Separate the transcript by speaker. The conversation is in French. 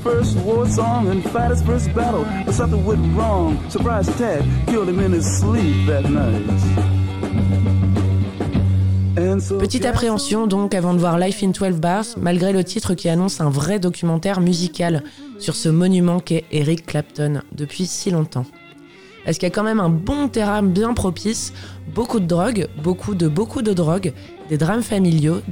Speaker 1: First war song and fight his first battle, but something went wrong. Surprise Ted killed him in his sleep that night.
Speaker 2: Petite appréhension donc avant de voir Life in 12 Bars, malgré le titre qui annonce un vrai documentaire musical sur ce monument qu'est Eric Clapton depuis si longtemps. Est-ce qu'il y a quand même un bon terrain bien propice, beaucoup de drogue, beaucoup de drogue, des drames familiaux,